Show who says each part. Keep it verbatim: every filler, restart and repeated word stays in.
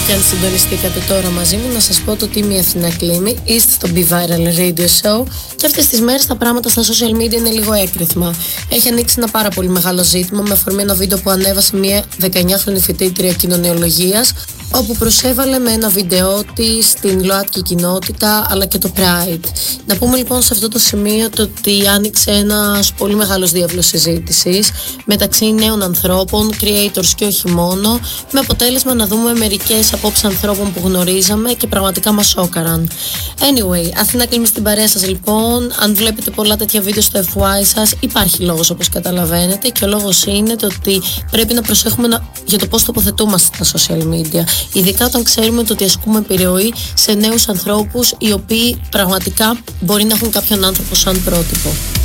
Speaker 1: και αν συντονιστήκατε τώρα μαζί μου, να σας πω το ότι είμαι η Αθηνά Κλήμη, είστε στο Be Viral Radio Show και αυτές τις μέρες τα πράγματα στα social media είναι λίγο έκρηθμα. Έχει ανοίξει ένα πάρα πολύ μεγάλο ζήτημα με αφορμή ένα βίντεο που ανέβασε μια δεκαεννιάχρονη φοιτήτρια κοινωνιολογίας, όπου προσέβαλε με ένα βίντεο της την ΛΟΑΤΚΙ κοινότητα αλλά και το Pride. Να πούμε λοιπόν σε αυτό το σημείο το ότι άνοιξε ένας πολύ μεγάλος διάβλος συζήτησης μεταξύ νέων ανθρώπων, creators και όχι μόνο, με αποτέλεσμα να δούμε μερικές απόψεις ανθρώπων που γνωρίζαμε και πραγματικά μας σόκαραν. Anyway, Αθηνά Κλήμη στην παρέα σας λοιπόν. Αν βλέπετε πολλά τέτοια βίντεο στο εφ γουάι σας, υπάρχει λόγος όπως καταλαβαίνετε, και ο λόγος είναι το ότι πρέπει να προσέχουμε να... για το πώς τοποθετούμαστε στα social media. Ειδικά όταν ξέρουμε το ότι ασκούμε επιρροή σε νέους ανθρώπους οι οποίοι πραγματικά μπορεί να έχουν κάποιον άνθρωπο σαν πρότυπο.